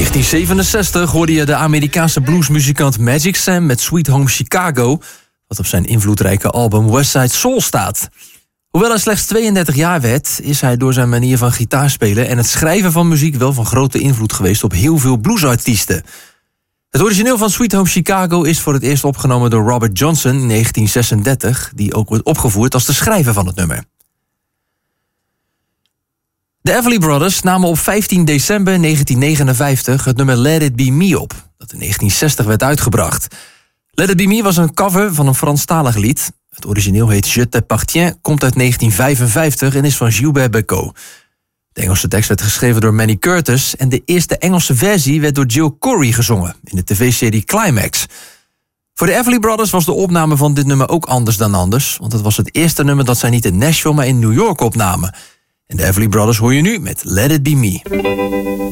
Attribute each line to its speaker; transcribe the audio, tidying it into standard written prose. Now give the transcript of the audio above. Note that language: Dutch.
Speaker 1: 1967 hoorde je de Amerikaanse bluesmuzikant Magic Sam met Sweet Home Chicago, wat op zijn invloedrijke album West Side Soul staat. Hoewel hij slechts 32 jaar werd, is hij door zijn manier van gitaarspelen en het schrijven van muziek wel van grote invloed geweest op heel veel bluesartiesten. Het origineel van Sweet Home Chicago is voor het eerst opgenomen door Robert Johnson in 1936, die ook wordt opgevoerd als de schrijver van het nummer. De Everly Brothers namen op 15 december 1959 het nummer Let It Be Me op, dat in 1960 werd uitgebracht. Let It Be Me was een cover van een Franstalig lied. Het origineel heet Je t'appartiens, komt uit 1955 en is van Gilbert Bécaud. De Engelse tekst werd geschreven door Manny Curtis en de eerste Engelse versie werd door Jill Corey gezongen in de tv-serie Climax. Voor de Everly Brothers was de opname van dit nummer ook anders dan anders, want het was het eerste nummer dat zij niet in Nashville, maar in New York opnamen. En de Everly Brothers hoor je nu met Let It Be Me.